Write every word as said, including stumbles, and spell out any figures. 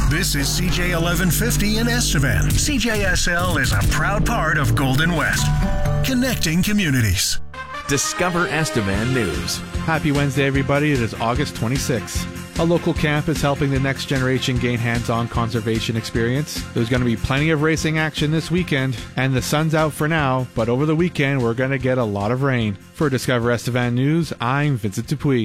This is C J eleven fifty in Estevan. C J S L is a proud part of Golden West, connecting communities. Discover Estevan News. Happy Wednesday, everybody. It is August twenty-sixth. A local camp is helping the next generation gain hands-on conservation experience. There's going to be plenty of racing action this weekend, and the sun's out for now, but over the weekend we're going to get a lot of rain. For Discover Estevan News, I'm Vincent Dupuis.